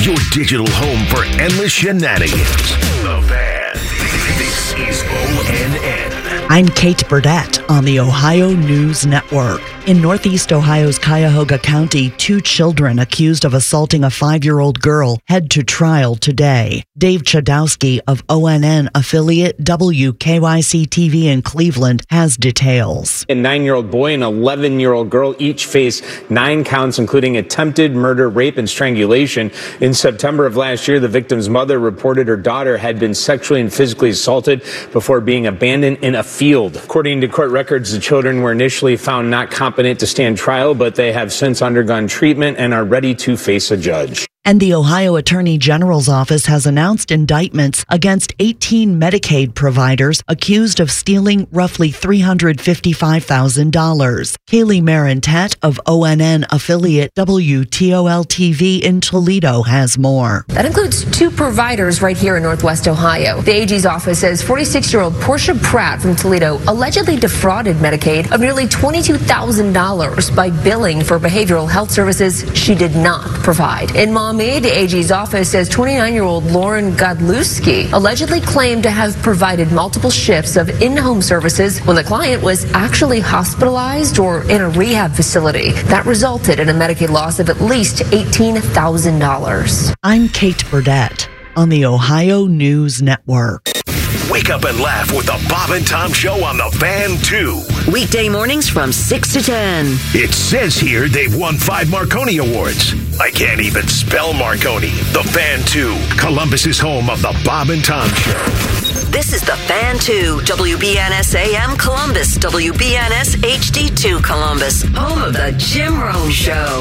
your digital home for endless shenanigans. The Fan. This is ONN. I'm Kate Burdett on the Ohio News Network. In Northeast Ohio's Cuyahoga County, 2 children accused of assaulting a 5-year-old girl head to trial today. Dave Chodowski of ONN affiliate WKYC-TV in Cleveland has details. A 9-year-old boy and 11-year-old girl each face 9 counts, including attempted murder, rape, and strangulation. In September of last year, the victim's mother reported her daughter had been sexually and physically assaulted before being abandoned in a field. According to court records, the children were initially found not competent to stand trial, but they have since undergone treatment and are ready to face a judge. And the Ohio Attorney General's office has announced indictments against 18 Medicaid providers accused of stealing roughly $355,000. Kaylee Marintet of ONN affiliate WTOL-TV in Toledo has more. That includes 2 providers right here in Northwest Ohio. The AG's office says 46-year-old Portia Pratt from Toledo allegedly defrauded Medicaid of nearly $22,000 by billing for behavioral health services she did not provide. In Maumee, the AG's office says 29-year-old Lauren Godlewski allegedly claimed to have provided multiple shifts of in-home services when the client was actually hospitalized or in a rehab facility. That resulted in a Medicaid loss of at least $18,000. I'm Kate Burdett on the Ohio News Network. Wake up and laugh with the Bob and Tom Show on the Fan 2. Weekday mornings from 6 to 10. It says here they've won 5 Marconi Awards. I can't even spell Marconi. The Fan 2, Columbus's home of the Bob and Tom Show. This is the Fan 2, WBNS AM Columbus, WBNS HD2 Columbus, home of the Jim Rome Show.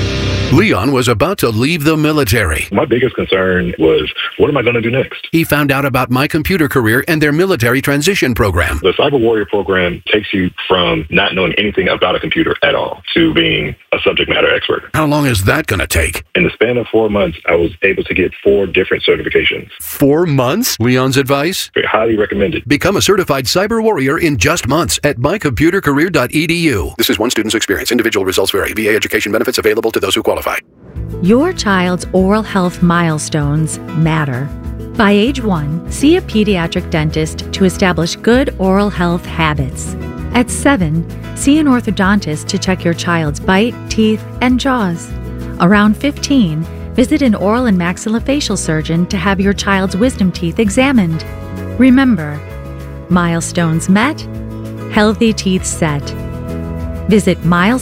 Leon was about to leave the military. My biggest concern was, what am I going to do next? He found out about My Computer Career and their military transition program. The Cyber Warrior program takes you from not knowing anything about a computer at all to being a subject matter expert. How long is that going to take? In the span of 4 months, I was able to get 4 different certifications. 4 months? Leon's advice? Highly recommended. Become a certified cyber warrior in just months at mycomputercareer.edu. This is one student's experience. Individual results vary. VA education benefits available to those who qualify. Your child's oral health milestones matter. By age 1, see a pediatric dentist to establish good oral health habits. At 7, see an orthodontist to check your child's bite, teeth, and jaws. Around 15, visit an oral and maxillofacial surgeon to have your child's wisdom teeth examined. Remember, milestones met, healthy teeth set. Visit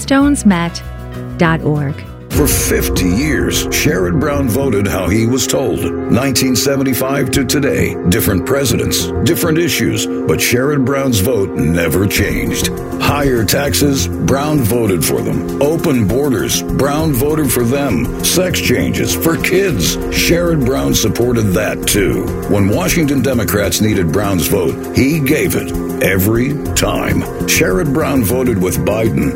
milestonesmet.org. For 50 years, Sherrod Brown voted how he was told. 1975 to today, different presidents, different issues, but Sherrod Brown's vote never changed. Higher taxes, Brown voted for them. Open borders, Brown voted for them. Sex changes for kids, Sherrod Brown supported that too. When Washington Democrats needed Brown's vote, he gave it every time. Sherrod Brown voted with Biden,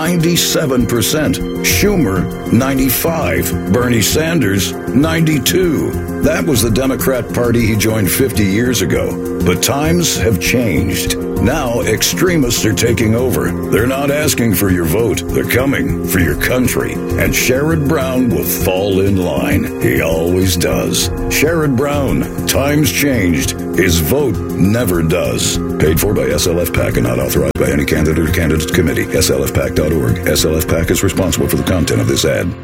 97%. Schumer, 95. Bernie Sanders, 92. That was the Democrat Party he joined 50 years ago. But times have changed. Now extremists are taking over. They're not asking for your vote. They're coming for your country. And Sherrod Brown will fall in line. He always does. Sherrod Brown, times changed. His vote never does. Paid for by SLF PAC and not authorized by any candidate or candidates committee. SLFPAC.org. SLF PAC is responsible for the content of this ad.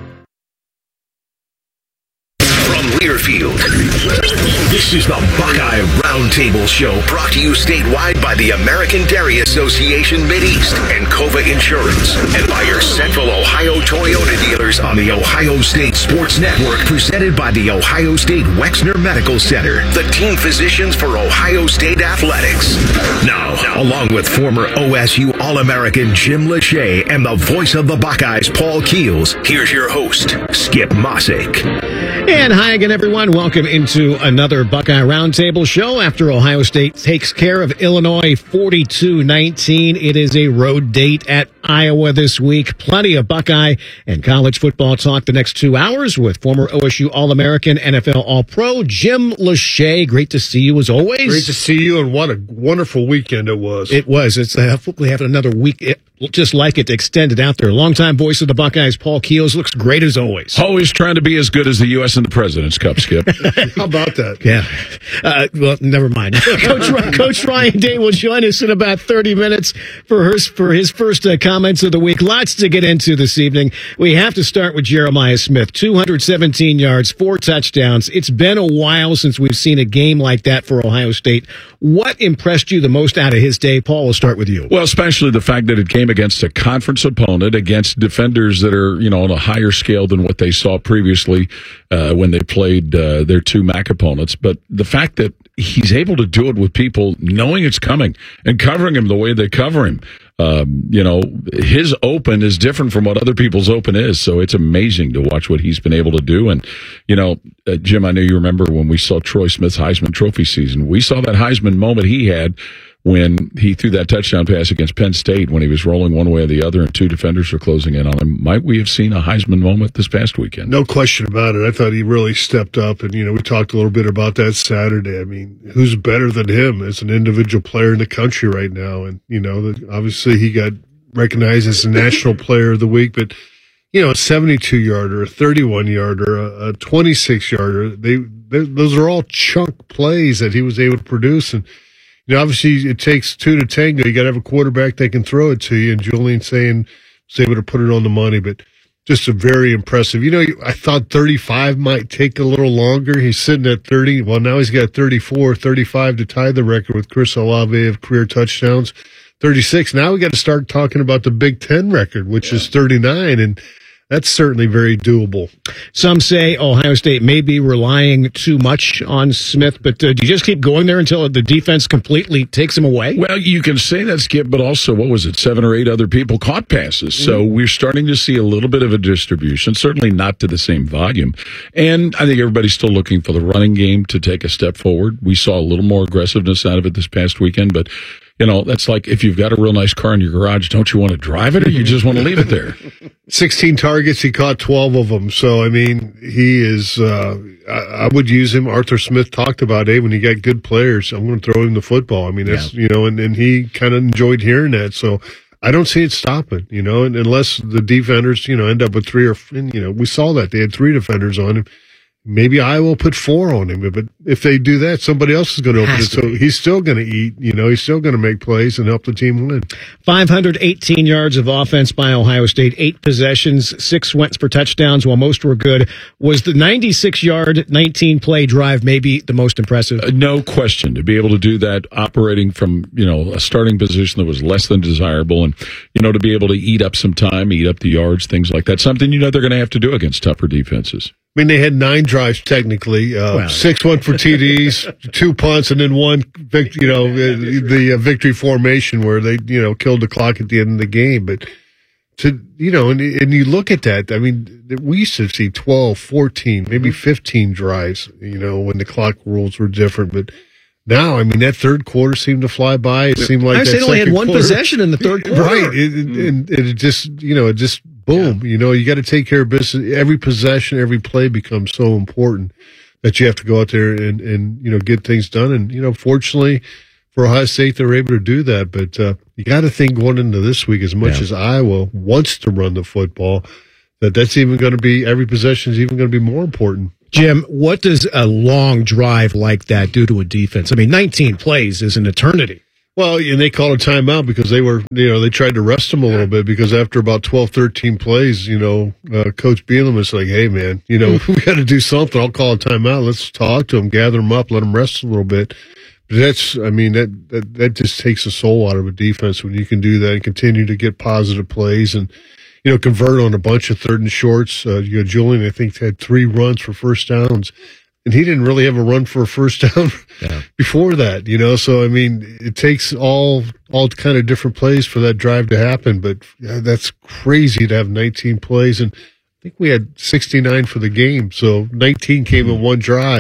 From Learfield, this is the Buckeye Roundtable Show, brought to you statewide by the American Dairy Association Mideast and Cova Insurance, and by your Central Ohio Toyota dealers on the Ohio State Sports Network, presented by the Ohio State Wexner Medical Center, the team physicians for Ohio State Athletics. Now, along with former OSU All-American Jim Lachey and the voice of the Buckeyes, Paul Keels, here's your host, Skip Mossick. And hi again, everyone. Welcome into another Buckeye Roundtable show after Ohio State takes care of Illinois 42-19. It is a road date at Iowa this week. Plenty of Buckeye and college football talk the next 2 hours with former OSU All-American, NFL All-Pro, Jim Lachey. Great to see you as always. Great to see you, and what a wonderful weekend it was. It was. It's hopefully having another week just like it extended out there. Longtime voice of the Buckeyes, Paul Keels, looks great as always. Always trying to be as good as the U.S. in the President's Cup, Skip. How about that? Yeah. Well, never mind. Coach Ryan Day will join us in about 30 minutes for his first comments of the week. Lots to get into this evening. We have to start with Jeremiah Smith. 217 yards, 4 touchdowns. It's been a while since we've seen a game like that for Ohio State. What impressed you the most out of his day? Paul, we'll start with you. Well, especially the fact that it came against a conference opponent, against defenders that are, on a higher scale than what they saw previously when they played their two MAC opponents. But the fact that he's able to do it with people knowing it's coming and covering him the way they cover him. His open is different from what other people's open is. So it's amazing to watch what he's been able to do. And, Jim, I know you remember when we saw Troy Smith's Heisman Trophy season. We saw that Heisman moment he had when he threw that touchdown pass against Penn State when he was rolling one way or the other and two defenders were closing in on him. Might we have seen a Heisman moment this past weekend? No question about it. I thought he really stepped up, and, we talked a little bit about that Saturday. I mean, who's better than him as an individual player in the country right now? And, obviously he got recognized as the National Player of the Week, but, a 72-yarder, a 31-yarder, a 26-yarder, those are all chunk plays that he was able to produce. And, obviously it takes two to tango. You got to have a quarterback that can throw it to you. And Julian saying was able to put it on the money, but just a very impressive. I thought 35 might take a little longer. He's sitting at 30. Well, now he's got 34, 35 to tie the record with Chris Olave of career touchdowns, 36. Now we got to start talking about the Big Ten record, which is 39. And that's certainly very doable. Some say Ohio State may be relying too much on Smith, but do you just keep going there until the defense completely takes him away? Well, you can say that, Skip, but also, 7 or 8 other people caught passes. So we're starting to see a little bit of a distribution, certainly not to the same volume. And I think everybody's still looking for the running game to take a step forward. We saw a little more aggressiveness out of it this past weekend, but that's like if you've got a real nice car in your garage, don't you want to drive it or you just want to leave it there? 16 targets, he caught 12 of them. So, I mean, he is, I would use him. Arthur Smith talked about, when you got good players, I'm going to throw him the football. I mean, that's, and he kind of enjoyed hearing that. So I don't see it stopping, and unless the defenders, end up with 3 or, we saw that they had 3 defenders on him. Maybe Iowa will put 4 on him, but if they do that, somebody else is going to open it. So he's still going to eat, he's still going to make plays and help the team win. 518 yards of offense by Ohio State, 8 possessions, 6 went for touchdowns while most were good. Was the 96-yard, 19-play drive maybe the most impressive? No question. To be able to do that operating from, a starting position that was less than desirable and, to be able to eat up some time, eat up the yards, things like that. Something they're going to have to do against tougher defenses. I mean, they had 9 drives technically, 6 went for TDs, 2 punts, and then 1, the victory formation where they, killed the clock at the end of the game. But and you look at that, I mean, we used to see 12, 14, maybe 15 drives, when the clock rules were different. But now, I mean, that third quarter seemed to fly by. It seemed like they only had 1 possession in the third quarter. Right. It just, boom. You got to take care of business. Every possession, every play becomes so important that you have to go out there and get things done. And, fortunately for Ohio State, they're able to do that. But you got to think going into this week, as much as Iowa wants to run the football, that's even going to be, every possession is even going to be more important. Jim, what does a long drive like that do to a defense? I mean, 19 plays is an eternity. Well, and they called a timeout because they were, they tried to rest him a little bit because after about 12, 13 plays, Coach Bielema was like, hey, man, we got to do something. I'll call a timeout. Let's talk to him, gather him up, let him rest a little bit. But that just takes the soul out of a defense when you can do that and continue to get positive plays and, convert on a bunch of 3rd and shorts. Julian, I think, had 3 runs for first downs. And he didn't really have a run for a first down before that, So, I mean, it takes all kind of different plays for that drive to happen. But that's crazy to have 19 plays. And I think we had 69 for the game. So 19 came in one drive.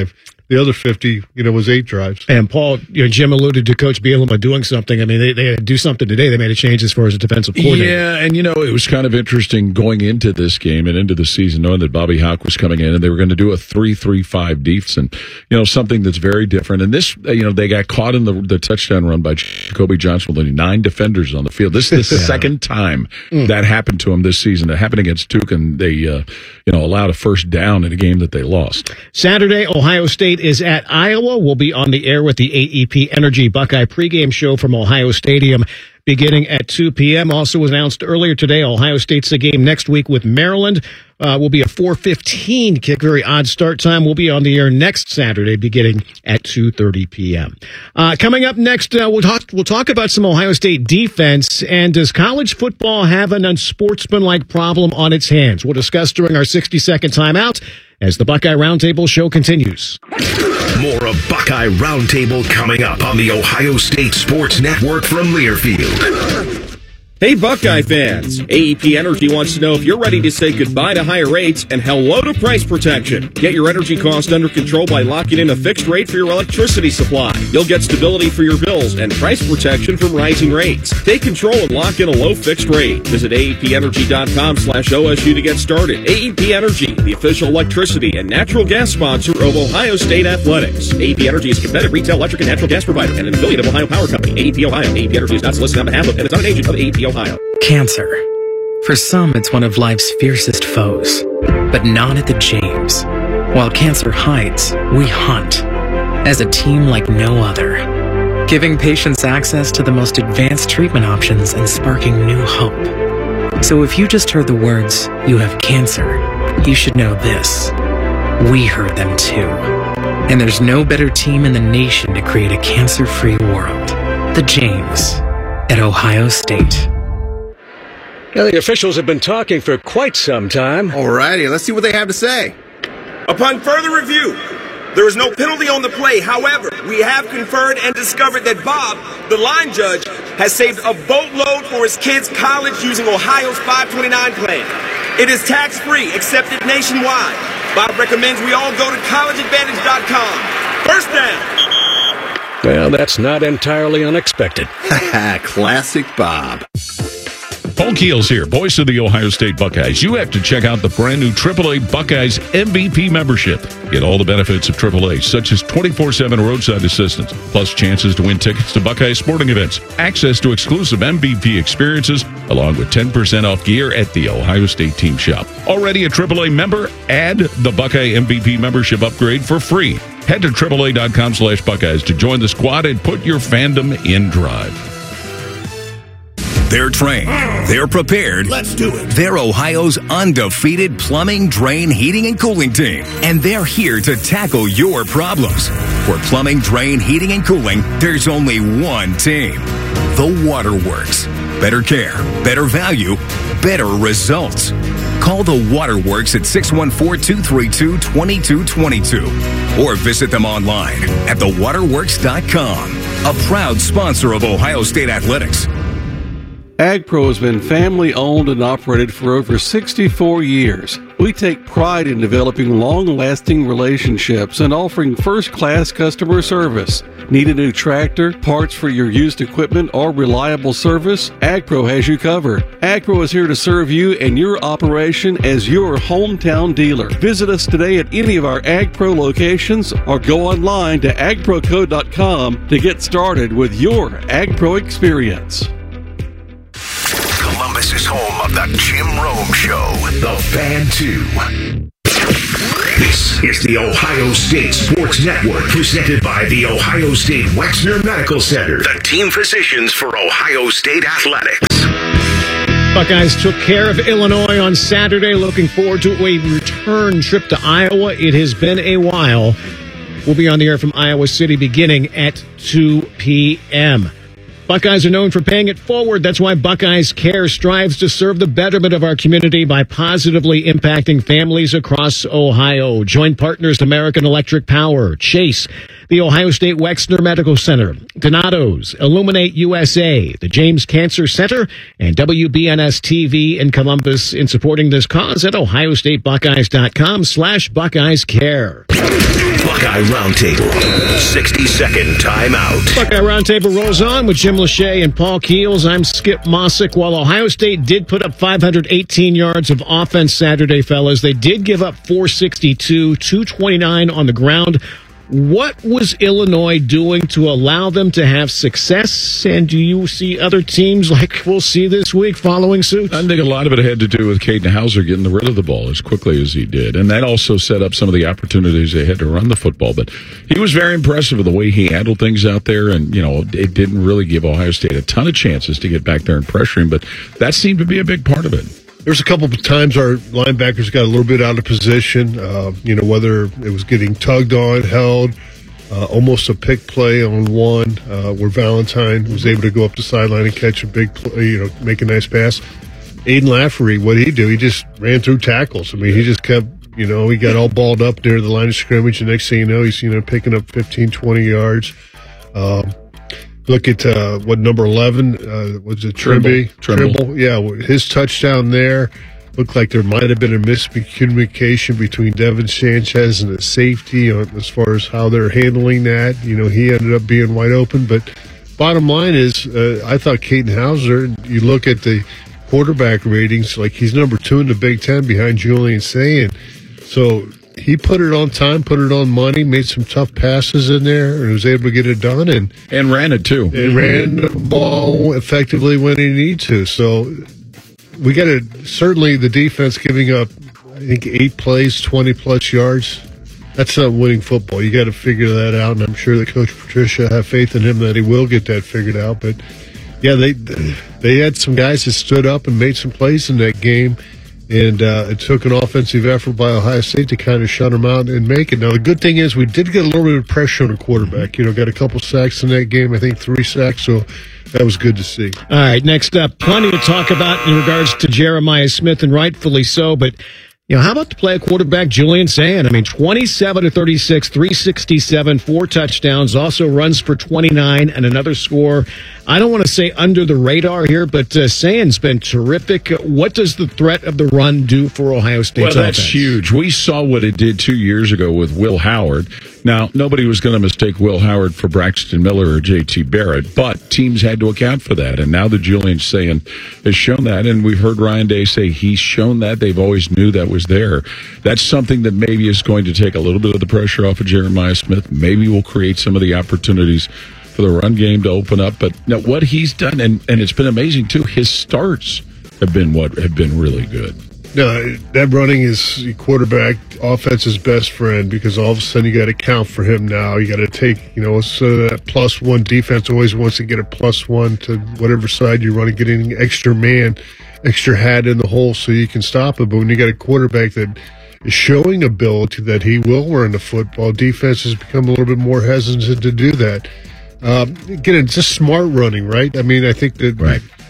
the other 50, was 8 drives. And Paul, Jim alluded to Coach Bielema doing something. I mean, they had to do something today. They made a change as far as a defensive coordinator. Yeah, and it was kind of interesting going into this game and into the season, knowing that Bobby Hauck was coming in and they were going to do a 3-3-5 defense, and something that's very different. And this, they got caught in the touchdown run by Jacoby Johnson with only 9 defenders on the field. This is the second time that happened to him this season. It happened against Duke, and they, allowed a first down in a game that they lost. Saturday, Ohio State is at Iowa. We'll be on the air with the AEP Energy Buckeye pregame show from Ohio Stadium beginning at 2 p.m. Also was announced earlier today, Ohio State's a game next week with Maryland. Will be a 4:15 kick, very odd start time. We'll be on the air next Saturday beginning at 2:30 p.m. Coming up next, we'll talk about some Ohio State defense, and does college football have an unsportsmanlike problem on its hands? We'll discuss during our 60-second timeout as the Buckeye Roundtable show continues. More of Buckeye Roundtable coming up on the Ohio State Sports Network from Learfield. Hey Buckeye fans, AEP Energy wants to know if you're ready to say goodbye to higher rates and hello to price protection. Get your energy cost under control by locking in a fixed rate for your electricity supply. You'll get stability for your bills and price protection from rising rates. Take control and lock in a low fixed rate. Visit AEPenergy.com/OSU to get started. AEP Energy, the official electricity and natural gas sponsor of Ohio State Athletics. AEP Energy is a competitive retail electric and natural gas provider and an affiliate of Ohio Power Company. AEP Ohio. AEP Energy is not solicited on behalf of and is not an agent of AEP Ohio. Cancer. For some, it's one of life's fiercest foes, but not at the James. While cancer hides, we hunt as a team like no other, giving patients access to the most advanced treatment options and sparking new hope. So if you just heard the words, "You have cancer," you should know this. We heard them too. And there's no better team in the nation to create a cancer-free world. The James at Ohio State. Now, the officials have been talking for quite some time. Alrighty, let's see what they have to say. Upon further review, there is no penalty on the play. However, we have conferred and discovered that Bob, the line judge, has saved a boatload for his kids' college using Ohio's 529 plan. It is tax-free, accepted nationwide. Bob recommends we all go to collegeadvantage.com. First down. Well, that's not entirely unexpected. Classic Bob. Paul Keels here, voice of the Ohio State Buckeyes. You have to check out the brand new AAA Buckeyes MVP membership. Get all the benefits of AAA, such as 24/7 roadside assistance, plus chances to win tickets to Buckeye sporting events, access to exclusive MVP experiences, along with 10% off gear at the Ohio State team shop. Already a AAA member? Add the Buckeye MVP membership upgrade for free. Head to AAA.com/Buckeyes to join the squad and put your fandom in drive. They're trained. They're prepared. Let's do it. They're Ohio's undefeated plumbing, drain, heating, and cooling team. And they're here to tackle your problems. For plumbing, drain, heating, and cooling, there's only one team. The Waterworks. Better care, better value, better results. Call the Waterworks at 614-232-2222 or visit them online at thewaterworks.com. A proud sponsor of Ohio State Athletics. AgPro has been family-owned and operated for over 64 years. We take pride in developing long-lasting relationships and offering first-class customer service. Need a new tractor, parts for your used equipment, or reliable service? AgPro has you covered. AgPro is here to serve you and your operation as your hometown dealer. Visit us today at any of our AgPro locations or go online to agproco.com to get started with your AgPro experience. Columbus is home of the Jim Rome Show, the Fan 2. This is the Ohio State Sports Network, presented by the Ohio State Wexner Medical Center, the team physicians for Ohio State Athletics. Buckeyes took care of Illinois on Saturday. Looking forward to a return trip to Iowa. It has been a while. We'll be on the air from Iowa City beginning at 2 p.m. Buckeyes are known for paying it forward. That's why Buckeyes Care strives to serve the betterment of our community by positively impacting families across Ohio. Joint partners American Electric Power, Chase, the Ohio State Wexner Medical Center, Donato's, Illuminate USA, the James Cancer Center, and WBNS TV in Columbus in supporting this cause at ohiostatebuckeyes.com/BuckeyesCare. Buckeye Roundtable 60-second timeout. Buckeye Roundtable rolls on with Jim Lachey and Paul Keels. I'm Skip Mossick. While Ohio State did put up 518 yards of offense Saturday, fellas, they did give up 462, 229 on the ground. What was Illinois doing to allow them to have success? And do you see other teams like we'll see this week following suit? I think a lot of it had to do with Caden Hauser getting rid of the ball as quickly as he did. And that also set up some of the opportunities they had to run the football. But he was very impressive with the way he handled things out there. And, you know, it didn't really give Ohio State a ton of chances to get back there and pressure him. But that seemed to be a big part of it. There's a couple of times our linebackers got a little bit out of position, whether it was getting tugged on, held, almost a pick play on one where Valentine was able to go up the sideline and catch a big play, make a nice pass. Aiden Lafferty, what did he do? He just ran through tackles. I mean, he just kept, he got all balled up near the line of scrimmage. And next thing you know, he's, picking up 15, 20 yards. Look at number 11 was it Trimble? Yeah, his touchdown there looked like there might have been a miscommunication between Devin Sanchez and the safety as far as how they're handling that. He ended up being wide open. But bottom line is, I thought Caden Hauser. You look at the quarterback ratings, like he's number 2 in the Big Ten behind Julian Sayin. So he put it on time, put it on money, made some tough passes in there, and was able to get it done. And ran it, too. And ran the ball effectively when he needed to. So we got to, certainly the defense giving up, I think, 8 plays, 20-plus yards. That's not winning football. You got to figure that out, and I'm sure that Coach Patricia have faith in him that he will get that figured out. But, yeah, they had some guys that stood up and made some plays in that game. And it took an offensive effort by Ohio State to kind of shut them out and make it. Now, the good thing is we did get a little bit of pressure on the quarterback. Got a couple sacks in that game, I think 3 sacks, so that was good to see. All right, next up, plenty to talk about in regards to Jeremiah Smith, and rightfully so, but how about the play of quarterback Julian Sayin? I mean, 27 to 36, 367, 4 touchdowns, also runs for 29 and another score. I don't want to say under the radar here, but Sayin's been terrific. What does the threat of the run do for Ohio State's Well, that's offense? huge. We saw what it did 2 years ago with Will Howard. Now, nobody was going to mistake Will Howard for Braxton Miller or J.T. Barrett, but teams had to account for that. And now that Julian Sayin has shown that, and we've heard Ryan Day say he's shown that. They've always knew that was there. That's something that maybe is going to take a little bit of the pressure off of Jeremiah Smith. Maybe will create some of the opportunities for the run game to open up. But now what he's done, and it's been amazing too, his starts have been really good. No, that running is quarterback offense's best friend, because all of a sudden you got to count for him now. You got to take, so that +1 defense always wants to get a +1 to whatever side you're running, getting extra man, extra hat in the hole so you can stop it. But when you got a quarterback that is showing ability that he will run the football, defense has become a little bit more hesitant to do that. Again, it's just smart running, right? I mean, I think that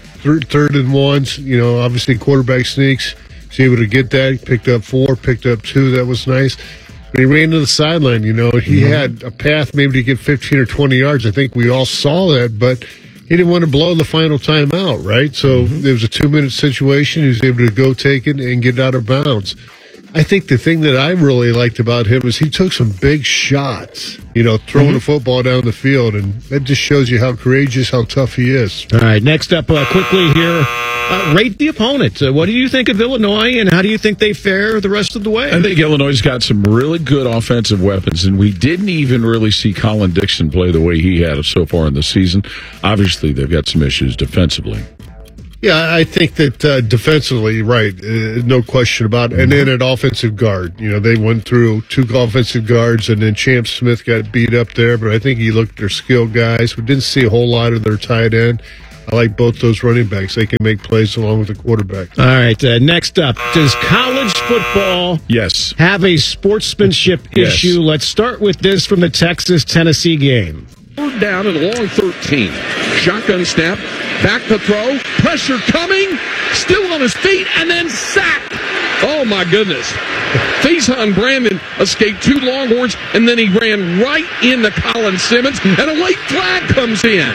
third and ones, obviously quarterback sneaks. Was able to get that, picked up 4, picked up 2. That was nice. But he ran to the sideline, he had a path maybe to get 15 or 20 yards. I think we all saw that, but he didn't want to blow the final time out, right? So there was a 2-minute situation. He was able to go take it and get out of bounds. I think the thing that I really liked about him is he took some big shots, throwing the football down the field, and that just shows you how courageous, how tough he is. All right, next up quickly here, rate the opponent. What do you think of Illinois, and how do you think they fare the rest of the way? I think Illinois' got some really good offensive weapons, and we didn't even really see Colin Dixon play the way he had so far in the season. Obviously, they've got some issues defensively. Yeah, I think that defensively, right, no question about it. And then at offensive guard, they went through 2 offensive guards, and then Champ Smith got beat up there. But I think you looked at their skilled guys. We didn't see a whole lot of their tight end. I like both those running backs. They can make plays along with the quarterback. All right, next up, does college football have a sportsmanship issue? Let's start with this from the Texas-Tennessee game. Third down and a long 13. Shotgun snap, back to throw, pressure coming, still on his feet, and then sacked. Oh, my goodness. Faison Brandon escaped 2 Longhorns, and then he ran right into Colin Simmons, and a late flag comes in.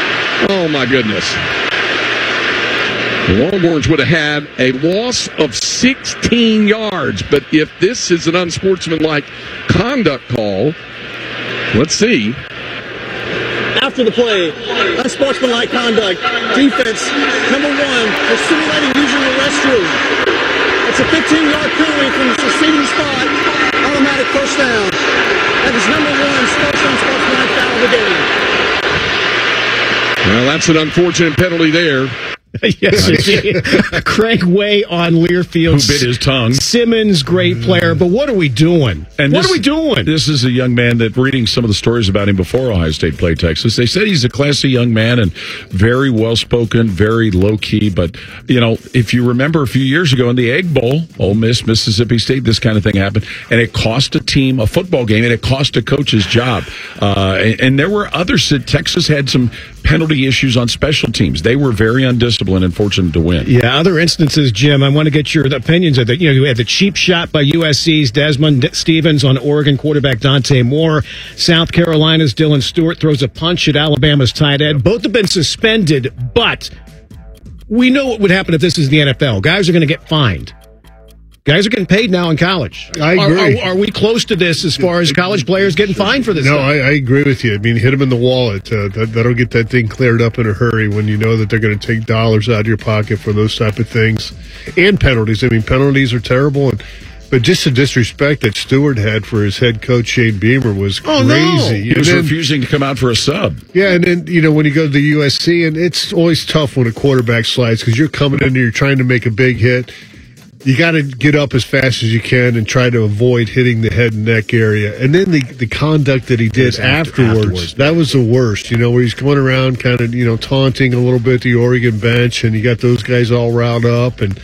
Oh, my goodness. The Longhorns would have had a loss of 16 yards. But if this is an unsportsmanlike conduct call, let's see. After the play, unsportsmanlike conduct, defense, number 1, for simulating using the restroom. It's a 15-yard penalty from the succeeding spot, automatic first down. That is number 1, first unsportsmanlike foul of the game. Well, that's an unfortunate penalty there. Yes, Craig Way on Learfield. Who bit his tongue. Simmons, great player, but what are we doing? What are we doing? This is a young man that, reading some of the stories about him before Ohio State played Texas, they said he's a classy young man and very well-spoken, very low-key. But, you know, if you remember a few years ago in the Egg Bowl, Ole Miss, Mississippi State, this kind of thing happened, and it cost a team a football game, and it cost a coach's job. And there were others that Texas had some penalty issues on special teams. They were very undisciplined and fortunate to win. Yeah, other instances, Jim, I want to get your opinions of that. You know, you had the cheap shot by USC's Desmond Stevens on Oregon quarterback Dante Moore. South Carolina's Dylan Stewart throws a punch at Alabama's tight end. Both have been suspended, but we know what would happen if this is the NFL. Guys are going to get fined. Guys are getting paid now in college. I agree. Are we close to this as far as college players getting fined for this? No, I agree with you. I mean, hit them in the wallet. That'll get that thing cleared up in a hurry when you know that they're going to take dollars out of your pocket for those type of things. And penalties. I mean, penalties are terrible. But just the disrespect that Stewart had for his head coach, Shane Beamer, was crazy. No. He was refusing to come out for a sub. Yeah, and then, you know, when you go to the USC, and it's always tough when a quarterback slides because you're coming in and you're trying to make a big hit. You got to get up as fast as you can and try to avoid hitting the head and neck area. And then the conduct that he did afterwards, that was the worst, you know, where he's going around kind of, you know, taunting a little bit the Oregon bench, and you got those guys all riled up. And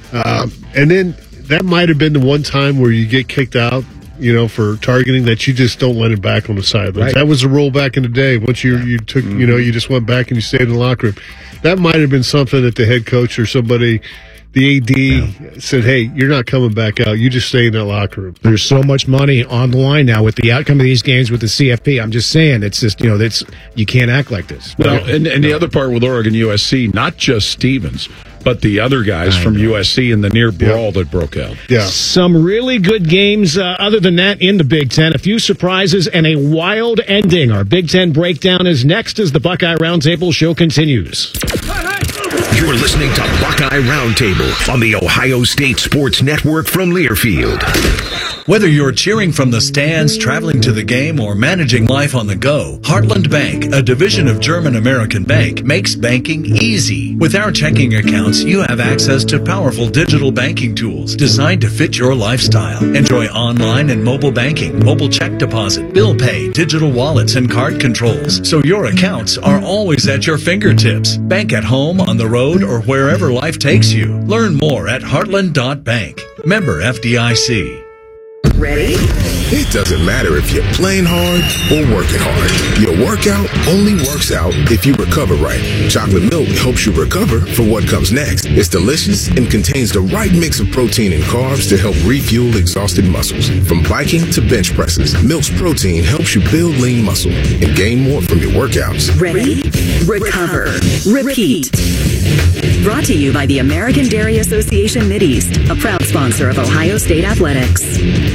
then that might have been the one time where you get kicked out, you know, for targeting that you just don't let him back on the sidelines. Right. That was the rule back in the day. Once you took, you know, you just went back and you stayed in the locker room. That might have been something that the head coach or somebody, the AD, said, hey, you're not coming back out. You just stay in that locker room. There's so much money on the line now with the outcome of these games with the CFP. I'm just saying, it's just, you know, you can't act like this. Well, and the other part with Oregon USC, not just Stevens, but the other guys from USC in the near brawl that broke out. Yeah. Some really good games other than that in the Big Ten. A few surprises and a wild ending. Our Big Ten breakdown is next as the Buckeye Roundtable show continues. You're listening to Buckeye Roundtable on the Ohio State Sports Network from Learfield. Whether you're cheering from the stands, traveling to the game, or managing life on the go, Heartland Bank, a division of German American Bank, makes banking easy. With our checking accounts, you have access to powerful digital banking tools designed to fit your lifestyle. Enjoy online and mobile banking, mobile check deposit, bill pay, digital wallets, and card controls, so your accounts are always at your fingertips. Bank at home, on the road, or wherever life takes you. Learn more at heartland.bank. Member FDIC. Ready? It doesn't matter if you're playing hard or working hard. Your workout only works out if you recover right. Chocolate milk helps you recover for what comes next. It's delicious and contains the right mix of protein and carbs to help refuel exhausted muscles. From biking to bench presses, Milk's protein helps you build lean muscle and gain more from your workouts. Ready? Recover. Repeat. Brought to you by the American Dairy Association Mideast, a proud sponsor of Ohio State Athletics.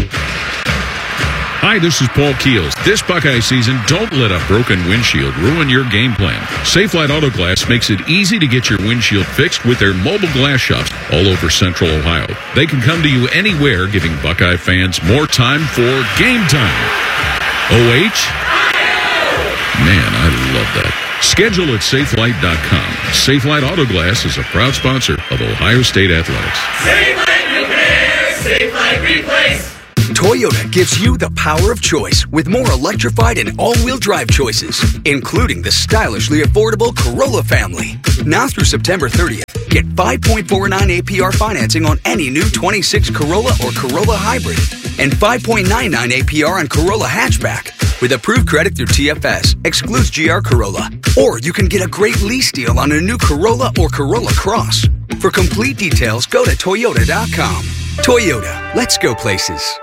Hi, this is Paul Keels. This Buckeye season, don't let a broken windshield ruin your game plan. Safelite Auto Glass makes it easy to get your windshield fixed with their mobile glass shops all over Central Ohio. They can come to you anywhere, giving Buckeye fans more time for game time. OH? Man, I love that. Schedule at Safelite.com. Safelite Auto Glass is a proud sponsor of Ohio State Athletics. Safelite Repair, Safelite Replace. Toyota gives you the power of choice with more electrified and all-wheel drive choices, including the stylishly affordable Corolla family. Now through September 30th, get 5.49 APR financing on any new 26 Corolla or Corolla Hybrid and 5.99 APR on Corolla Hatchback. With approved credit through TFS, excludes GR Corolla. Or you can get a great lease deal on a new Corolla or Corolla Cross. For complete details, go to Toyota.com. Toyota, let's go places.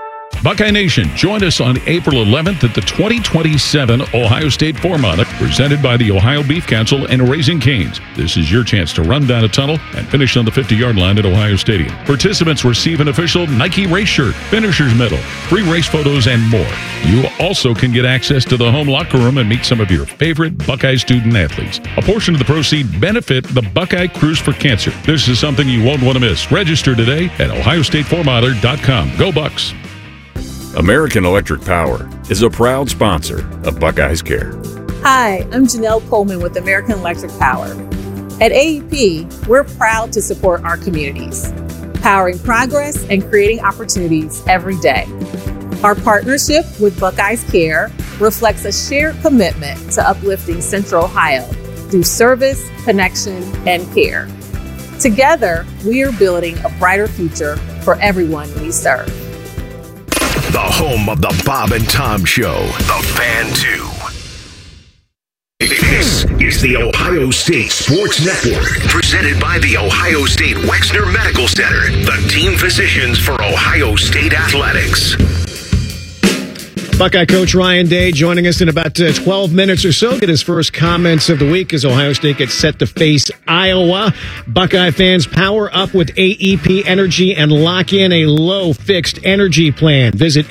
Buckeye Nation, join us on April 11th at the 2027 Ohio State Four-Mile, presented by the Ohio Beef Council and Raising Cane's. This is your chance to run down a tunnel and finish on the 50-yard line at Ohio Stadium. Participants receive an official Nike race shirt, finisher's medal, free race photos, and more. You also can get access to the home locker room and meet some of your favorite Buckeye student athletes. A portion of the proceeds benefit the Buckeye Cruise for Cancer. This is something you won't want to miss. Register today at ohiostatefourmiler.com. Go Bucks! American Electric Power is a proud sponsor of Buckeyes Care. Hi, I'm Janelle Coleman with American Electric Power. At AEP, we're proud to support our communities, powering progress and creating opportunities every day. Our partnership with Buckeyes Care reflects a shared commitment to uplifting Central Ohio through service, connection, and care. Together, we are building a brighter future for everyone we serve. The home of the Bob and Tom Show, The Fan 2. This is the Ohio State Sports Network, presented by the Ohio State Wexner Medical Center, the team physicians for Ohio State Athletics. Buckeye coach Ryan Day joining us in about 12 minutes or so. Get his first comments of the week as Ohio State gets set to face Iowa. Buckeye fans, power up with AEP Energy and lock in a low fixed energy plan. Visit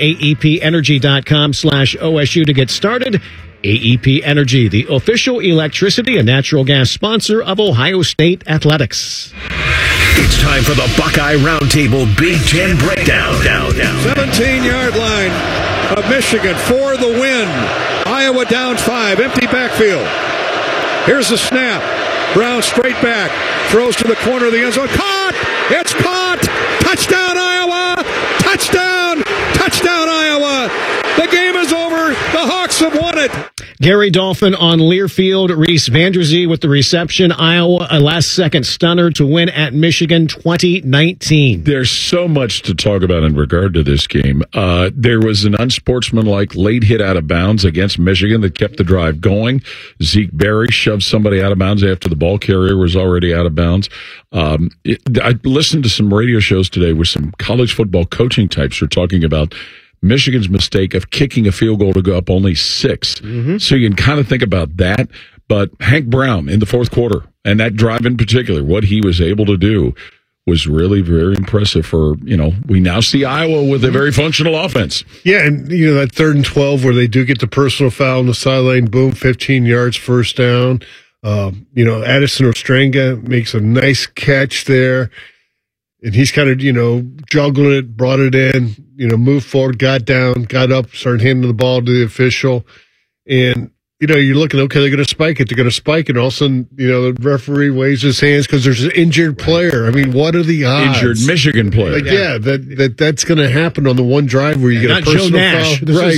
aepenergy.com/OSU to get started. AEP Energy, the official electricity and natural gas sponsor of Ohio State Athletics. It's time for the Buckeye Roundtable Big Ten Breakdown. 17-yard line of Michigan for the win. Iowa down 5, empty backfield. Here's the snap. Brown straight back, throws to the corner of the end zone. Caught! It's caught! Touchdown, Iowa! Touchdown! Touchdown, Iowa! The game is over. The Hawks have won it. Gary Dolphin on Learfield. Reese Vanderzee with the reception. Iowa, a last-second stunner to win at Michigan 2019. There's so much to talk about in regard to this game. There was an unsportsmanlike late hit out of bounds against Michigan that kept the drive going. Zeke Berry shoved somebody out of bounds after the ball carrier was already out of bounds. I listened to some radio shows today where some college football coaching types were talking about Michigan's mistake of kicking a field goal to go up only 6. Mm-hmm. So you can kind of think about that. But Hank Brown in the fourth quarter, and that drive in particular, what he was able to do was really very impressive for, we now see Iowa with a very functional offense. Yeah, and, that 3rd and 12 where they do get the personal foul on the sideline, boom, 15 yards, first down. Addison Ostrenga makes a nice catch there. And he's kind of, juggling it, brought it in, moved forward, got down, got up, started handing the ball to the official. And, you're looking, okay, they're going to spike it. And all of a sudden, the referee waves his hands because there's an injured player. I mean, what are the odds? Injured Michigan player. That's going to happen on the one drive where you get a personal foul. Right.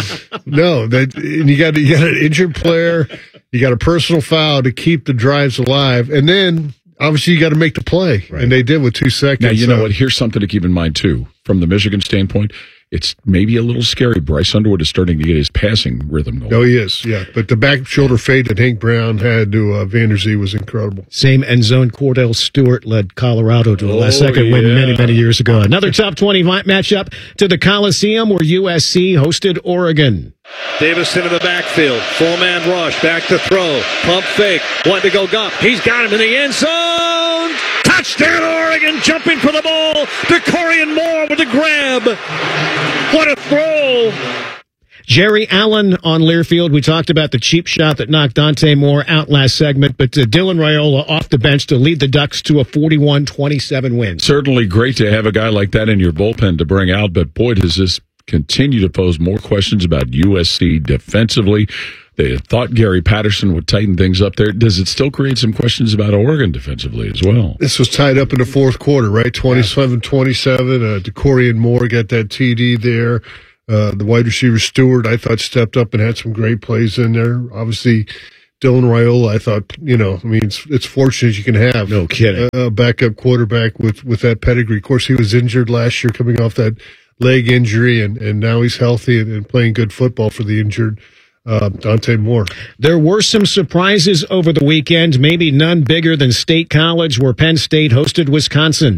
And you got an injured player, you got a personal foul to keep the drives alive. And then, obviously, you got to make the play, and they did with 2 seconds. Now, you know what? Here's something to keep in mind, too. From the Michigan standpoint, it's maybe a little scary. Bryce Underwood is starting to get his passing rhythm going. Oh, he is, yeah. But the back shoulder fade that Hank Brown had to Vanderzee was incredible. Same end zone. Cordell Stewart led Colorado to the last second win many, many years ago. Another top 20 matchup to the Coliseum where USC hosted Oregon. Davison in the backfield. 4-man rush. Back to throw. Pump fake. One to go. Gup. He's got him in the end zone. Touchdown, Oregon. Jumping for the ball. DeCorian Moore with the grab. What a throw. Jerry Allen on Learfield. We talked about the cheap shot that knocked Dante Moore out last segment, but Dylan Raiola off the bench to lead the Ducks to a 41-27 win. Certainly great to have a guy like that in your bullpen to bring out, but boy, does this continue to pose more questions about USC defensively. They thought Gary Patterson would tighten things up there. Does it still create some questions about Oregon defensively as well? This was tied up in the fourth quarter, right? 27-27. DeCorian Moore got that TD there. The wide receiver Stewart, I thought, stepped up and had some great plays in there. Obviously, Dylan Raiola, I thought, it's fortunate you can have. No kidding. A backup quarterback with that pedigree. Of course, he was injured last year coming off that leg injury, and now he's healthy and playing good football for the injured Dante Moore. There were some surprises over the weekend, maybe none bigger than State College, where Penn State hosted Wisconsin.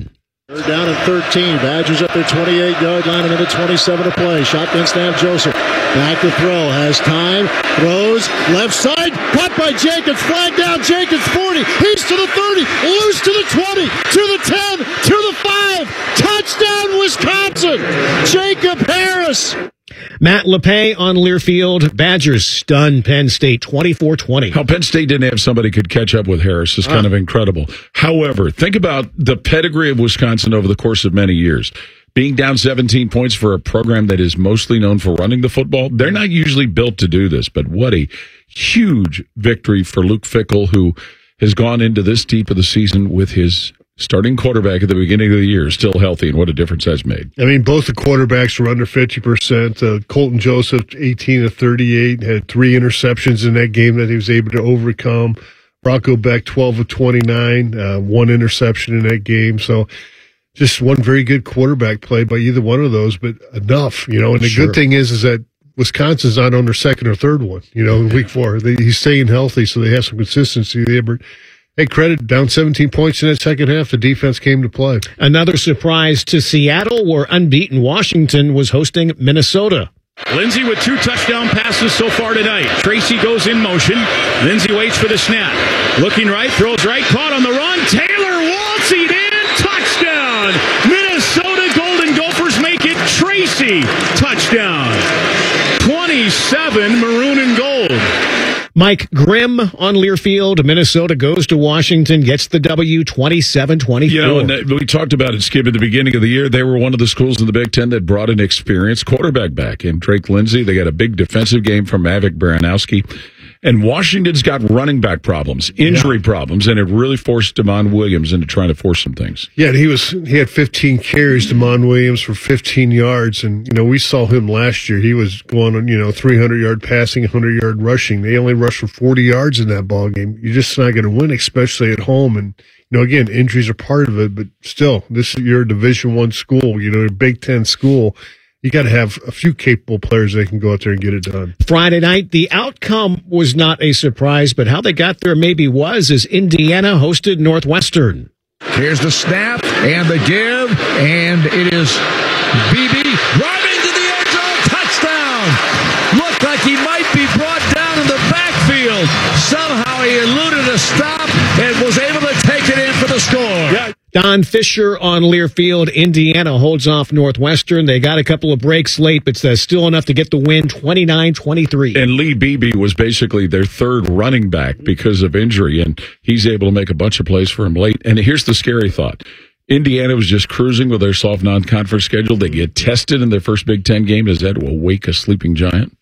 Third down and 13. Badgers at their 28-yard line and then 27 to play. Shotgun snap, Joseph. Back to throw. Has time. Throws. Left side. Caught by Jacobs. Flag down. Jacobs 40. He's to the 30. Loose to the 20. To the 10. To the 5. Touchdown, Wisconsin. Jacob Harris. Matt LePay on Learfield. Badgers stun Penn State 24-20. How Penn State didn't have somebody could catch up with Harris is kind of incredible. However, think about the pedigree of Wisconsin over the course of many years. Being down 17 points for a program that is mostly known for running the football, they're not usually built to do this, but what a huge victory for Luke Fickell, who has gone into this deep of the season with his starting quarterback at the beginning of the year still healthy, and what a difference that's made. I mean, both the quarterbacks were under 50%. Colton Joseph, 18 of 38, had 3 interceptions in that game that he was able to overcome. Rocco Beck, 12 of 29, 1 interception in that game. So just one very good quarterback play by either one of those, but enough, you know. And the good thing is that Wisconsin's not on their second or third one, you know, in week 4. He's staying healthy, so they have some consistency there. But hey, credit, down 17 points in that second half. The defense came to play. Another surprise to Seattle, where unbeaten Washington was hosting Minnesota. Lindsey with 2 touchdown passes so far tonight. Tracy goes in motion. Lindsey waits for the snap. Looking right, throws right, caught on the run. Taylor waltzing in, touchdown. Minnesota Golden Gophers make it Tracy. Touchdown. 27, maroon and gold. Mike Grimm on Learfield. Minnesota goes to Washington, gets the W 27-24. You know, and we talked about it, Skip, at the beginning of the year. They were one of the schools in the Big Ten that brought an experienced quarterback back in Drake Lindsey. They got a big defensive game from Mavic Baranowski. And Washington's got running back problems, injury problems, and it really forced Damon Williams into trying to force some things. Yeah, and he had 15 carries, Damon Williams, for 15 yards. And, you know, we saw him last year. He was going on, 300-yard passing, 100-yard rushing. They only rushed for 40 yards in that ball game. You're just not going to win, especially at home. And, again, injuries are part of it, but still, this is your Division I school, a Big Ten school. You got to have a few capable players that can go out there and get it done. Friday night, the outcome was not a surprise, but how they got there maybe was, as Indiana hosted Northwestern. Here's the snap and the give, and it is BB driving to the end zone, touchdown! Looked like he might be brought down in the backfield. Somehow he eluded a stop and was able to take it in for the score. Yeah. Don Fisher on Learfield. Indiana holds off Northwestern. They got a couple of breaks late, but still enough to get the win, 29-23. And Lee Beebe was basically their third running back because of injury, and he's able to make a bunch of plays for him late. And here's the scary thought. Indiana was just cruising with their soft non-conference schedule. They get tested in their first Big Ten game. Does that wake a sleeping giant?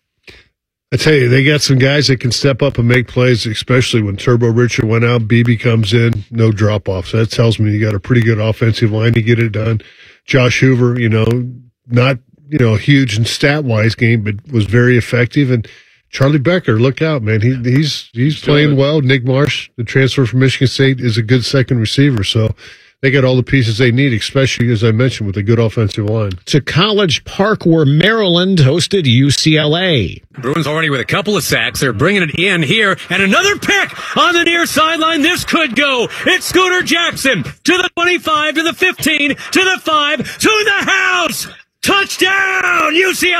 I tell you, they got some guys that can step up and make plays, especially when Turbo Richard went out, Beebe comes in, no drop-offs. That tells me you got a pretty good offensive line to get it done. Josh Hoover, not, a huge in stat-wise game, but was very effective. And Charlie Becker, look out, man. He's playing well. Nick Marsh, the transfer from Michigan State, is a good second receiver. So they got all the pieces they need, especially, as I mentioned, with a good offensive line. To College Park, where Maryland hosted UCLA. Bruins already with a couple of sacks. They're bringing it in here. And another pick on the near sideline. This could go. It's Scooter Jackson to the 25, to the 15, to the 5, to the house. Touchdown,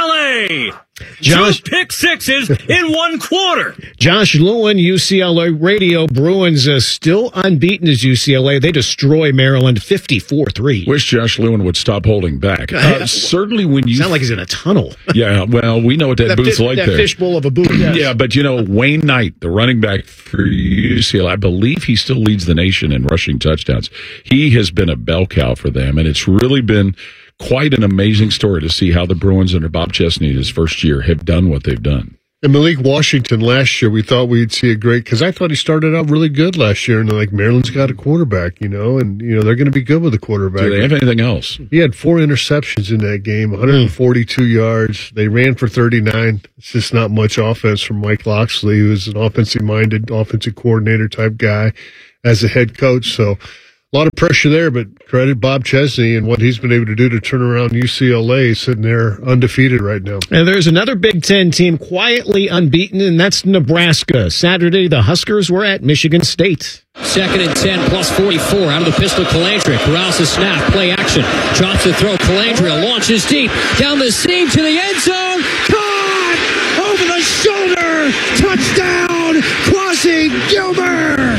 UCLA. 2 pick sixes in 1 quarter. Josh Lewin, UCLA Radio. Bruins still unbeaten as UCLA. They destroy Maryland 54-3. Wish Josh Lewin would stop holding back. Certainly when you... Sound like he's in a tunnel. Yeah, well, we know what that booth's like that there. That fishbowl of a booth, yes. Yeah, but Wayne Knight, the running back for UCLA, I believe he still leads the nation in rushing touchdowns. He has been a bell cow for them, and it's really been quite an amazing story to see how the Bruins under Bob Chesney in his first year have done what they've done. And Malik Washington last year, we thought we'd see a great, because I thought he started out really good last year, and Maryland's got a quarterback, and they're going to be good with a quarterback. Do they have anything else? He had 4 interceptions in that game, 142 yards. They ran for 39. It's just not much offense from Mike Loxley, who's an offensive-minded, offensive coordinator type guy as a head coach. So a lot of pressure there, but credit Bob Chesney and what he's been able to do to turn around UCLA, sitting there undefeated right now. And there's another Big Ten team quietly unbeaten, and that's Nebraska. Saturday, the Huskers were at Michigan State. 2nd and 10 plus 44 out of the pistol. Calandria corrals the snap, play action, drops the throw. Calandria launches deep down the seam to the end zone. Caught over the shoulder. Touchdown, Quasi Gilbert.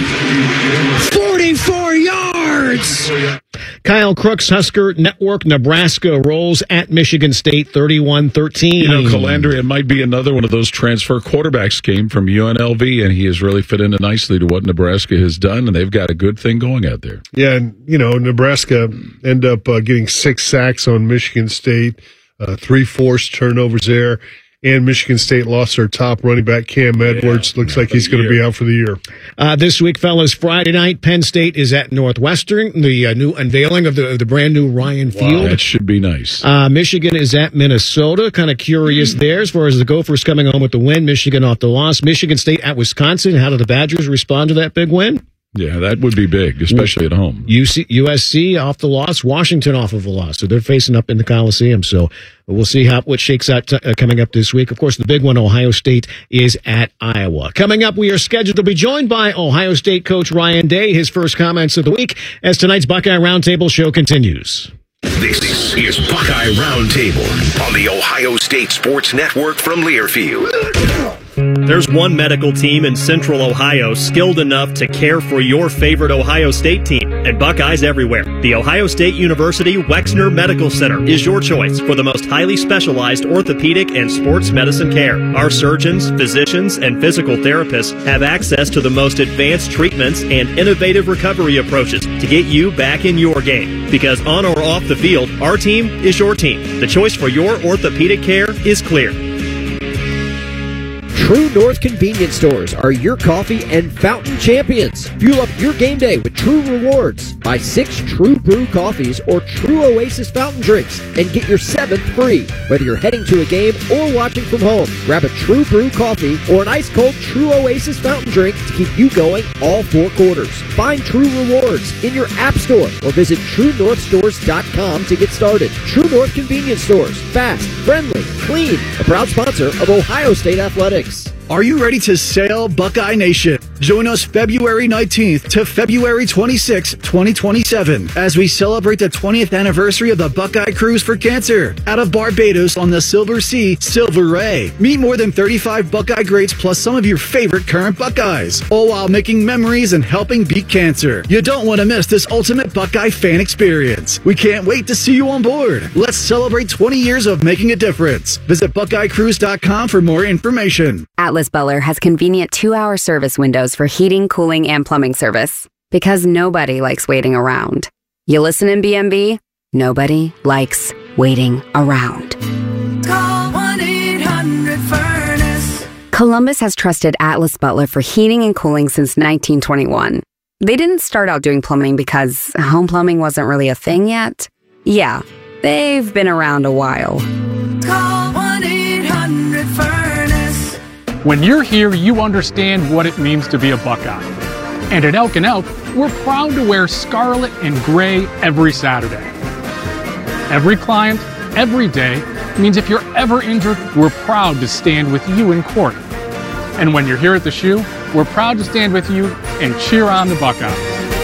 44 yards. Kyle Crook's Husker Network. Nebraska rolls at Michigan State 31-13. You know, Calandria might be another one of those transfer quarterbacks, came from UNLV, and he has really fit in nicely to what Nebraska has done, and they've got a good thing going out there. Yeah, and, you know, Nebraska end up getting 6 sacks on Michigan State, 3 forced turnovers there, and Michigan State lost their top running back, Cam Edwards. Looks like he's going to be out for the year. This week, fellas, Friday night, Penn State is at Northwestern, the new unveiling of the brand new Ryan Field. That should be nice. Michigan is at Minnesota. Kind of curious there as far as the Gophers coming home with the win. Michigan off the loss. Michigan State at Wisconsin. How do the Badgers respond to that big win? Yeah, that would be big, especially at home. USC off the loss, Washington off of a loss. So they're facing up in the Coliseum. So we'll see what shakes out coming up this week. Of course, the big one, Ohio State, is at Iowa. Coming up, we are scheduled to be joined by Ohio State coach Ryan Day, his first comments of the week, as tonight's Buckeye Roundtable show continues. This is Buckeye Roundtable on the Ohio State Sports Network from Learfield. There's one medical team in Central Ohio skilled enough to care for your favorite Ohio State team, and Buckeyes everywhere. The Ohio State University Wexner Medical Center is your choice for the most highly specialized orthopedic and sports medicine care. Our surgeons, physicians, and physical therapists have access to the most advanced treatments and innovative recovery approaches to get you back in your game. Because on or off the field, our team is your team. The choice for your orthopedic care is clear. True North convenience stores are your coffee and fountain champions. Fuel up your game day with True Rewards. Buy 6 True Brew coffees or True Oasis fountain drinks and get your 7th free. Whether you're heading to a game or watching from home, grab a True Brew coffee or an ice-cold True Oasis fountain drink to keep you going all 4 quarters. Find True Rewards in your app store or visit TrueNorthStores.com to get started. True North convenience stores. Fast, friendly, clean. A proud sponsor of Ohio State Athletics. Are you ready to sail, Buckeye Nation? Join us February 19th to February 26th, 2027, as we celebrate the 20th anniversary of the Buckeye Cruise for Cancer out of Barbados on the Silver Sea, Silver Ray. Meet more than 35 Buckeye greats plus some of your favorite current Buckeyes, all while making memories and helping beat cancer. You don't want to miss this ultimate Buckeye fan experience. We can't wait to see you on board. Let's celebrate 20 years of making a difference. Visit BuckeyeCruise.com for more information. Atlas Butler has convenient 2-hour service windows for heating, cooling, and plumbing service. Because nobody likes waiting around. You listen in BMB? Nobody likes waiting around. Call 1-800-FURNACE. Columbus has trusted Atlas Butler for heating and cooling since 1921. They didn't start out doing plumbing because home plumbing wasn't really a thing yet. Yeah, they've been around a while. Call 1-800-FURNACE. When you're here, you understand what it means to be a Buckeye. And at Elk & Elk, we're proud to wear scarlet and gray every Saturday. Every client, every day, means if you're ever injured, we're proud to stand with you in court. And when you're here at the shoe, we're proud to stand with you and cheer on the Buckeyes.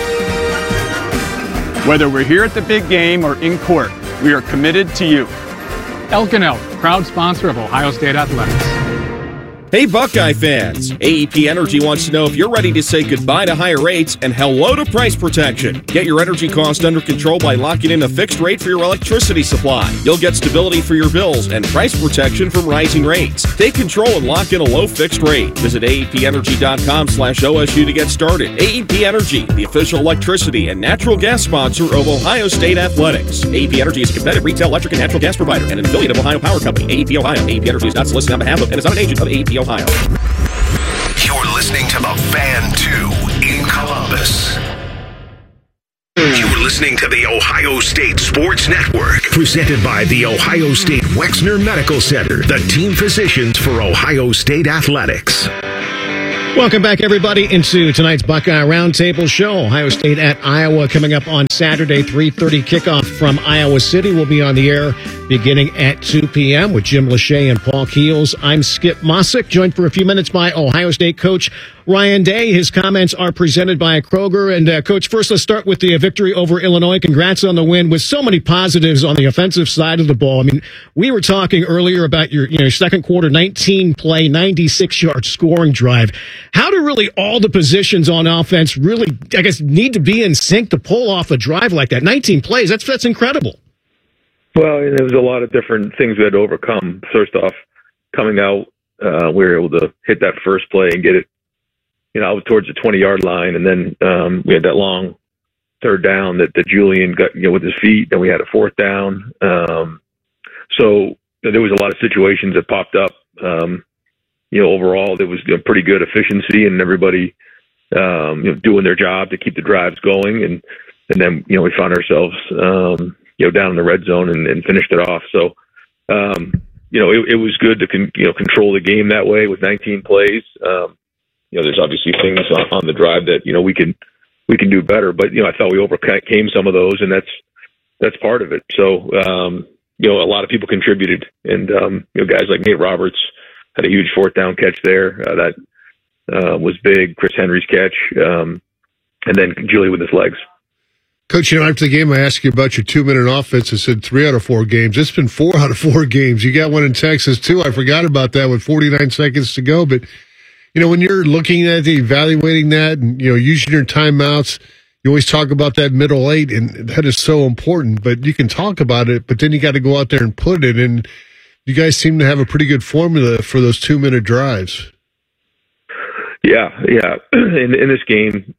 Whether we're here at the big game or in court, we are committed to you. Elk & Elk, proud sponsor of Ohio State Athletics. Hey Buckeye fans, AEP Energy wants to know if you're ready to say goodbye to higher rates and hello to price protection. Get your energy cost under control by locking in a fixed rate for your electricity supply. You'll get stability for your bills and price protection from rising rates. Take control and lock in a low fixed rate. Visit AEPenergy.com/OSU to get started. AEP Energy, the official electricity and natural gas sponsor of Ohio State Athletics. AEP Energy is a competitive retail electric and natural gas provider and an affiliate of Ohio Power Company. AEP Ohio. AEP Energy is not solicited on behalf of and is not an agent of AEP Ohio. You're listening to the Fan 2 in Columbus. You're listening to the Ohio State Sports Network, presented by the Ohio State Wexner Medical Center, the team physicians for Ohio State Athletics. Welcome back, everybody, into tonight's Buckeye Roundtable Show. Ohio State at Iowa coming up on Saturday, 3:30 kickoff from Iowa City. We'll be on the air beginning at 2 p.m. with Jim Lachey and Paul Keels. I'm Skip Mossick, joined for a few minutes by Ohio State coach Ryan Day. His comments are presented by Kroger. And, Coach, first let's start with the victory over Illinois. Congrats on the win with so many positives on the offensive side of the ball. I mean, we were talking earlier about your second quarter 19-play, 96-yard scoring drive. How do really all the positions on offense really, I guess, need to be in sync to pull off a drive like that? 19 plays, that's incredible. Well, there was a lot of different things we had to overcome. First off, coming out, we were able to hit that first play and get it, out towards the 20-yard line, and then we had that long third down that Julian got with his feet. Then we had a fourth down. So there was a lot of situations that popped up. Overall, there was pretty good efficiency and everybody doing their job to keep the drives going, and then we found ourselves down in the red zone and finished it off. So it was good to control the game that way with 19 plays. There's obviously things on the drive that we can do better, but I thought we overcame some of those, and that's part of it. So a lot of people contributed, and guys like Nate Roberts had a huge fourth down catch there that was big. Chris Henry's catch, and then Julie with his legs. Coach, after the game, I asked you about your 2-minute offense. I said 3 out of 4 games. It's been 4 out of 4 games. You got one in Texas, too. I forgot about that with 49 seconds to go. But, when you're looking at it, evaluating that, and, using your timeouts, you always talk about that middle 8, and that is so important. But you can talk about it, but then you got to go out there and put it. And you guys seem to have a pretty good formula for those 2-minute drives. Yeah. In this game,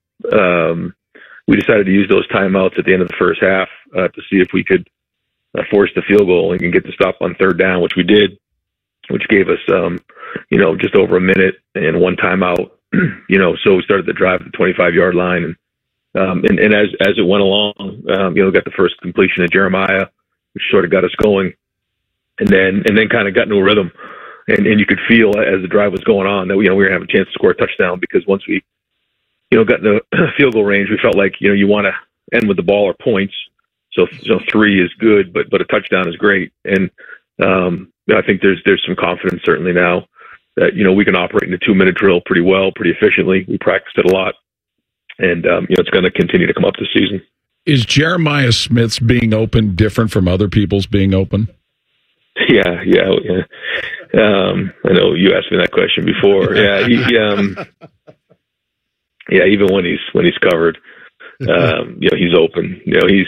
we decided to use those timeouts at the end of the first half to see if we could force the field goal and get the stop on third down, which we did, which gave us, just over a minute and one timeout. So we started the drive at the 25-yard line, and as it went along, got the first completion of Jeremiah, which sort of got us going, and then kind of got into a rhythm, and you could feel as the drive was going on that we were having a chance to score a touchdown, because once we got in the field goal range, we felt like, you want to end with the ball or points. So 3 is good, but a touchdown is great. And I think there's some confidence certainly now that, we can operate in the 2-minute drill pretty well, pretty efficiently. We practiced it a lot, and it's going to continue to come up this season. Is Jeremiah Smith's being open different from other people's being open? Yeah. I know you asked me that question before. Yeah, yeah, even when he's covered, he's open.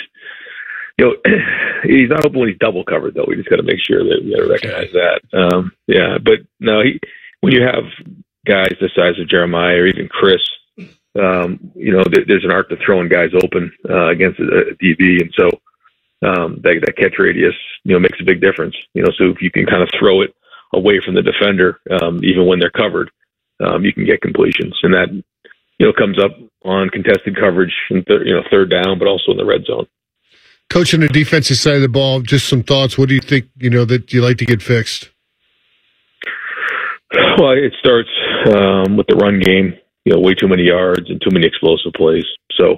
He's not open when he's double covered, though. We just got to make sure that we got to recognize that. But no, when you have guys the size of Jeremiah or even Chris, there's an art to throwing guys open against a DB, and so that catch radius, makes a big difference. So if you can kind of throw it away from the defender, even when they're covered, you can get completions, and that comes up on contested coverage and third down, but also in the red zone. Coach, on the defensive side of the ball, just some thoughts. What do you think, that you like to get fixed? Well, it starts with the run game. Way too many yards and too many explosive plays. So,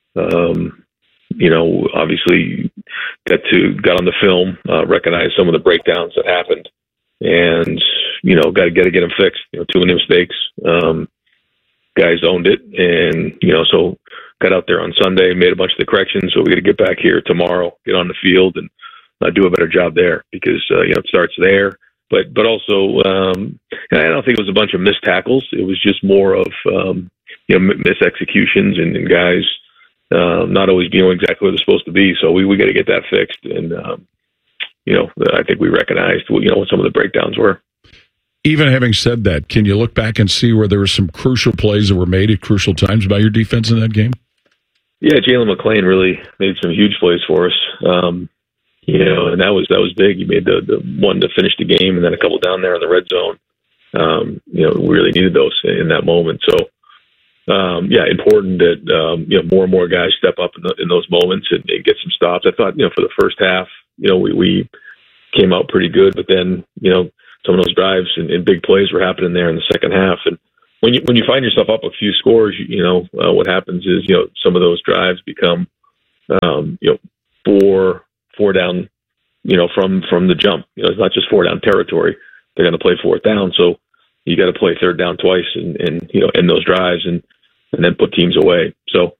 obviously got on the film, recognize some of the breakdowns that happened, and got to get them fixed. Too many mistakes. Guys owned it, and so got out there on Sunday, made a bunch of the corrections. So we got to get back here tomorrow, get on the field, and do a better job there, because it starts there. But also, I don't think it was a bunch of missed tackles. It was just more of missed executions and guys not always being exactly where they're supposed to be. So we got to get that fixed, and I think we recognized what some of the breakdowns were. Even having said that, can you look back and see where there were some crucial plays that were made at crucial times by your defense in that game? Yeah, Jalen McClain really made some huge plays for us. And that was big. He made the one to finish the game, and then a couple down there in the red zone. We really needed those in that moment. So, important that more and more guys step up in those moments and get some stops. I thought, for the first half, we came out pretty good, but then, some of those drives and big plays were happening there in the second half, and when you find yourself up a few scores, what happens is, some of those drives become, four down, from the jump. It's not just 4 down territory. They're going to play 4th down. So you got to play 3rd down twice and end those drives and then put teams away. So,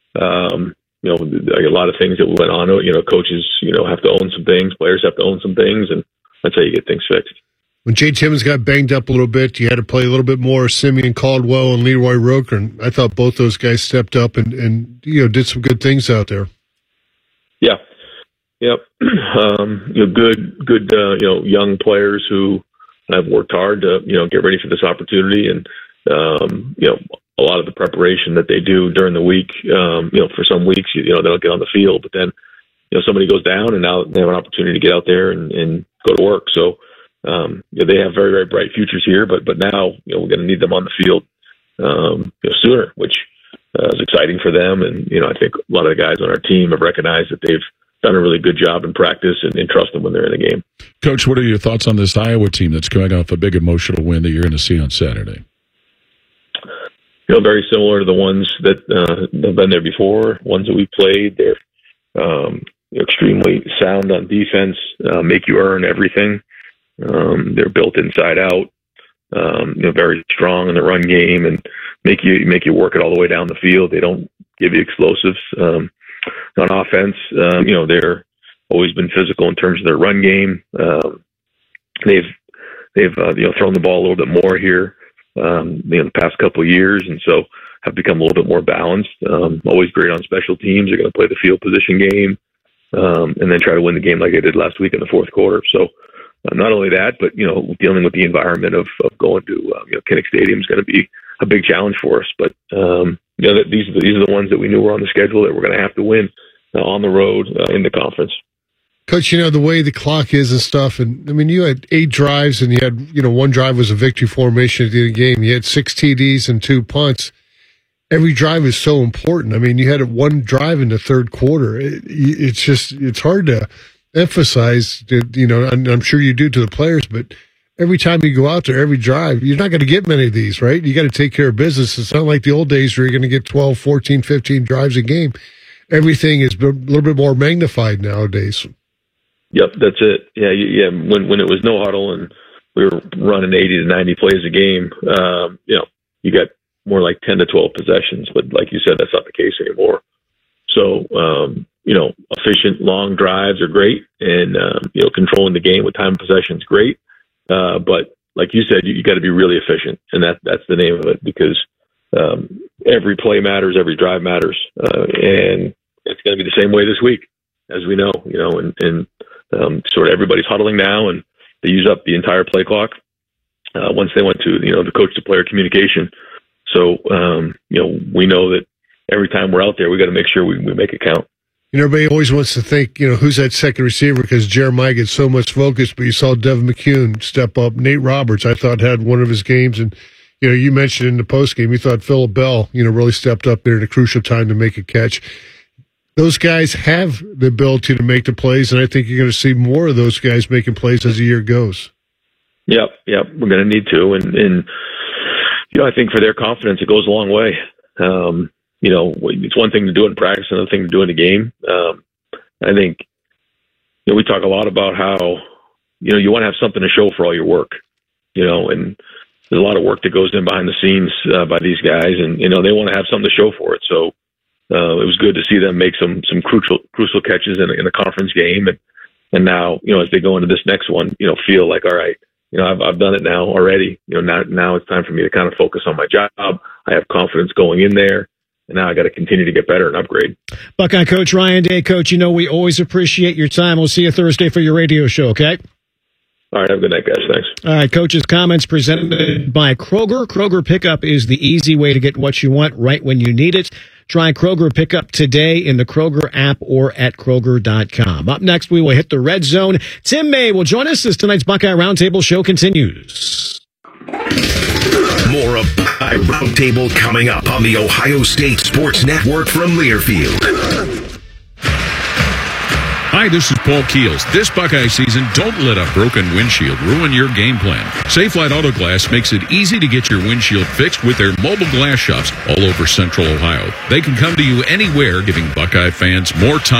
a lot of things that went on, coaches, have to own some things, players have to own some things, and that's how you get things fixed. When Jay Timmons got banged up a little bit, you had to play a little bit more Simeon Caldwell and Leroy Roker, and I thought both those guys stepped up and did some good things out there. Yeah. Yep. Good, young players who have worked hard to, get ready for this opportunity. And, a lot of the preparation that they do during the week, for some weeks, they don't get on the field, but then, somebody goes down and now they have an opportunity to get out there and go to work. So, they have very, very bright futures here, but now, we're going to need them on the field, sooner, which is exciting for them. And, I think a lot of the guys on our team have recognized that they've done a really good job in practice and trust them when they're in the game. Coach, what are your thoughts on this Iowa team that's coming off a big emotional win that you're going to see on Saturday? Very similar to the ones that have been there before, ones that we've played. They're extremely sound on defense, make you earn everything. They're built inside out, very strong in the run game and make you work it all the way down the field. They don't give you explosives. On offense, they're always been physical in terms of their run game. They've thrown the ball a little bit more here, the past couple of years, and so have become a little bit more balanced. Always great on special teams. They're going to play the field position game, and then try to win the game like they did last week in the fourth quarter. So not only that, but dealing with the environment of going to Kinnick Stadium is going to be a big challenge for us. But these are the ones that we knew were on the schedule that we're going to have to win on the road in the conference. Coach, the way the clock is and stuff, and I mean, you had 8 drives, and you had, one drive was a victory formation at the end of the game. You had 6 TDs and 2 punts. Every drive is so important. I mean, you had 1 drive in the third quarter. It's hard to emphasize, and I'm sure you do to the players, but every time you go out there, every drive, you're not going to get many of these, right? You got to take care of business. It's not like the old days where you're going to get 12, 14, 15 drives a game. Everything is a little bit more magnified nowadays. Yep, that's it. Yeah. When it was no huddle and we were running 80 to 90 plays a game, you got more like 10 to 12 possessions. But like you said, that's not the case anymore. So, efficient long drives are great, and controlling the game with time of possession is great. But like you said, you got to be really efficient, and that's the name of it, because every play matters, every drive matters, and it's going to be the same way this week, as we know. And sort of everybody's huddling now, and they use up the entire play clock once they went to the coach to player communication. So we know that every time we're out there, we got to make sure we make it count. Everybody always wants to think, who's that second receiver, because Jeremiah gets so much focus, but you saw Devin McCune step up. Nate Roberts, I thought, had one of his games, and, you mentioned in the postgame, you thought Phillip Bell, really stepped up there at a crucial time to make a catch. Those guys have the ability to make the plays, and I think you're going to see more of those guys making plays as the year goes. Yep, we're going to need to, and I think for their confidence, it goes a long way. It's one thing to do it in practice, another thing to do it in a game. I think, we talk a lot about how, you want to have something to show for all your work, and there's a lot of work that goes in behind the scenes by these guys, and, they want to have something to show for it. So it was good to see them make some crucial catches in a conference game. And now, as they go into this next one, feel like, all right, I've done it now already. Now it's time for me to kind of focus on my job. I have confidence going in there. And now I got to continue to get better and upgrade. Buckeye Coach Ryan Day. Coach, we always appreciate your time. We'll see you Thursday for your radio show, okay? All right, have a good night, guys. Thanks. All right, Coach's comments presented by Kroger. Kroger Pickup is the easy way to get what you want right when you need it. Try Kroger Pickup today in the Kroger app or at Kroger.com. Up next, we will hit the red zone. Tim May will join us as tonight's Buckeye Roundtable show continues. More of Buckeye Roundtable coming up on the Ohio State Sports Network from Learfield. Hi, this is Paul Keels. This Buckeye season, don't let a broken windshield ruin your game plan. Safelite Auto Glass makes it easy to get your windshield fixed with their mobile glass shops all over Central Ohio. They can come to you anywhere, giving Buckeye fans more time